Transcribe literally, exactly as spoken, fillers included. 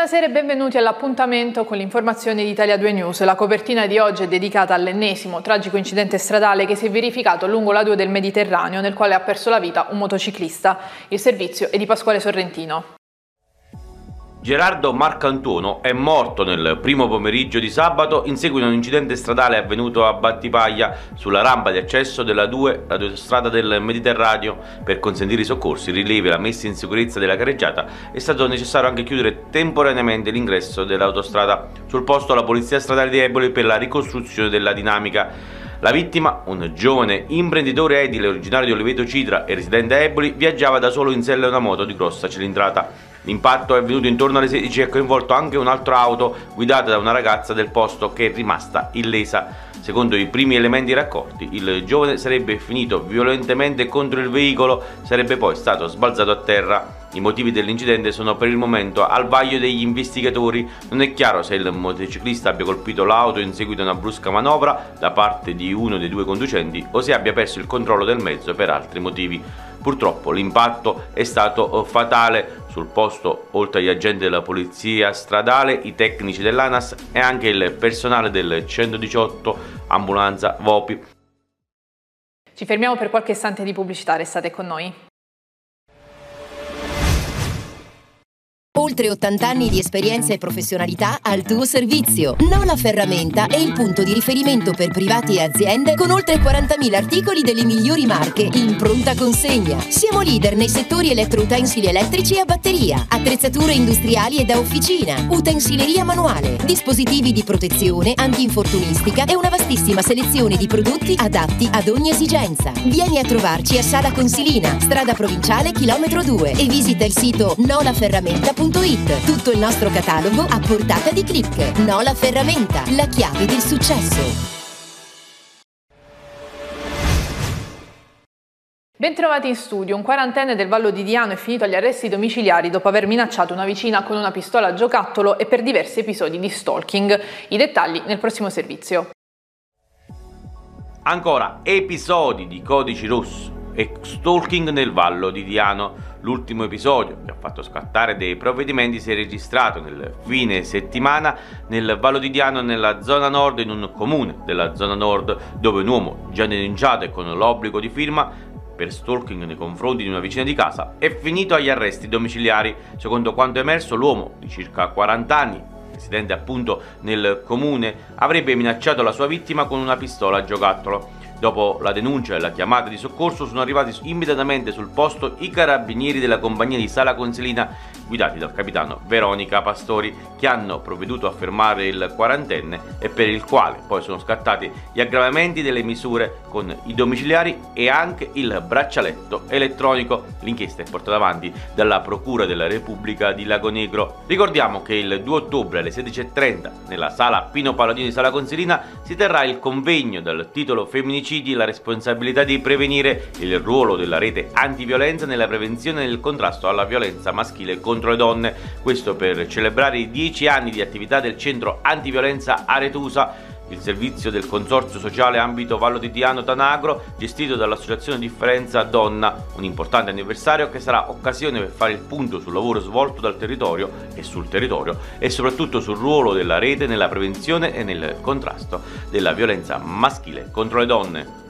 Buonasera e benvenuti all'appuntamento con l'informazione di Italia due News. La copertina di oggi è dedicata all'ennesimo tragico incidente stradale che si è verificato lungo la A due del Mediterraneo, nel quale ha perso la vita un motociclista. Il servizio è di Pasquale Sorrentino. Gerardo Marcantuono è morto nel primo pomeriggio di sabato in seguito a un incidente stradale avvenuto a Battipaglia sulla rampa di accesso della A due, l'autostrada del Mediterraneo. Per consentire i soccorsi, i rilievi e la messa in sicurezza della carreggiata è stato necessario anche chiudere temporaneamente l'ingresso dell'autostrada. Sul posto la polizia stradale di Eboli per la ricostruzione della dinamica. La vittima, un giovane imprenditore edile originario di Oliveto Citra e residente a Eboli, viaggiava da solo in sella a una moto di grossa cilindrata. L'impatto è avvenuto intorno alle sedici e ha coinvolto anche un'altra auto guidata da una ragazza del posto che è rimasta illesa. Secondo i primi elementi raccolti, il giovane sarebbe finito violentemente contro il veicolo, sarebbe poi stato sbalzato a terra. I motivi dell'incidente sono per il momento al vaglio degli investigatori. Non è chiaro se il motociclista abbia colpito l'auto in seguito a una brusca manovra da parte di uno dei due conducenti o se abbia perso il controllo del mezzo per altri motivi. Purtroppo l'impatto è stato fatale. Sul posto, oltre agli agenti della polizia stradale, i tecnici dell'ANAS e anche il personale del centodiciotto, ambulanza, V O P I. Ci fermiamo per qualche istante di pubblicità, restate con noi. Oltre ottanta anni di esperienza e professionalità al tuo servizio. Nola Ferramenta è il punto di riferimento per privati e aziende con oltre quarantamila articoli delle migliori marche in pronta consegna. Siamo leader nei settori elettroutensili elettrici e a batteria, attrezzature industriali e da officina, utensileria manuale, dispositivi di protezione, antinfortunistica e una vastissima selezione di prodotti adatti ad ogni esigenza. Vieni a trovarci a Sala Consilina, strada provinciale chilometro due e visita il sito nola ferramenta punto it. Tutto il nostro catalogo a portata di click. Nola Ferramenta, la chiave del successo. Bentrovati in studio. Un quarantenne del Vallo di Diano è finito agli arresti domiciliari dopo aver minacciato una vicina con una pistola a giocattolo e per diversi episodi di stalking. I dettagli nel prossimo servizio. Ancora episodi di Codici Rosso e stalking nel Vallo di Diano. L'ultimo episodio che ha fatto scattare dei provvedimenti si è registrato nel fine settimana nel Vallo di Diano, nella zona nord, in un comune della zona nord, dove un uomo già denunciato e con l'obbligo di firma per stalking nei confronti di una vicina di casa è finito agli arresti domiciliari. Secondo quanto emerso, l'uomo di circa quaranta anni, residente appunto nel comune, avrebbe minacciato la sua vittima con una pistola a giocattolo. Dopo la denuncia e la chiamata di soccorso sono arrivati immediatamente sul posto i carabinieri della compagnia di Sala Consilina, guidati dal capitano Veronica Pastori, che hanno provveduto a fermare il quarantenne e per il quale poi sono scattati gli aggravamenti delle misure con i domiciliari e anche il braccialetto elettronico. L'inchiesta è portata avanti dalla Procura della Repubblica di Lagonegro. Ricordiamo che il due ottobre alle sedici e trenta nella Sala Pino Palladino di Sala Consilina si terrà il convegno dal titolo Femminicidi, la responsabilità di prevenire, il ruolo della rete antiviolenza nella prevenzione e nel contrasto alla violenza maschile contro le donne. Questo per celebrare i dieci anni di attività del centro antiviolenza Aretusa, il servizio del consorzio sociale ambito Vallo di Diano Tanagro, gestito dall'associazione Differenza Donna. Un importante anniversario che sarà occasione per fare il punto sul lavoro svolto dal territorio e sul territorio e soprattutto sul ruolo della rete nella prevenzione e nel contrasto della violenza maschile contro le donne.